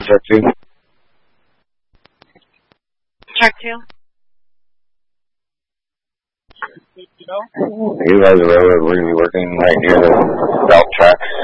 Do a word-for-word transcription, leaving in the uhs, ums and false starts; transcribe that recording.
Check two. Check two. Utilize the railroad. We're going to be working right near the south tracks.